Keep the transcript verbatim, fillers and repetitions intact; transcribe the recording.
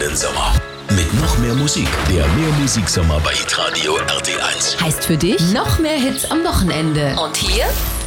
den Sommer. Mit noch mehr Musik. Der Mehrmusiksommer bei Hitradio R T eins. Heißt für dich noch mehr Hits am Wochenende. Und hier